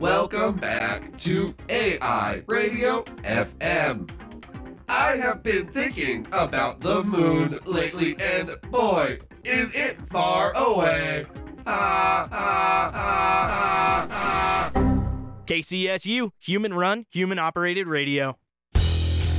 Welcome back to AI Radio FM. I have been thinking about the moon lately, and boy, is it far away. KCSU, human run, human operated radio.